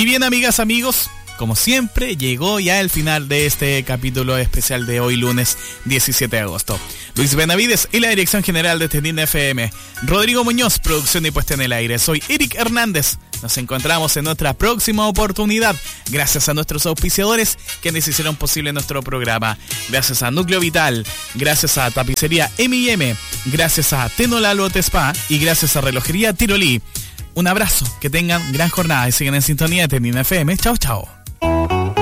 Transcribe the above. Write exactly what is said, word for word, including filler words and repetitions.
Y bien, amigas, amigos, como siempre, llegó ya el final de este capítulo especial de hoy, lunes diecisiete de agosto. Luis Benavides y la dirección general de Tendín F M. Rodrigo Muñoz, producción y puesta en el aire. Soy Eric Hernández. Nos encontramos en otra próxima oportunidad. Gracias a nuestros auspiciadores quienes hicieron posible nuestro programa. Gracias a Núcleo Vital. Gracias a Tapicería eme y eme. Gracias a Tenolalo Spa. Y gracias a Relojería Tirolí. Un abrazo. Que tengan gran jornada y sigan en sintonía de Tendín F M. Chao, chao.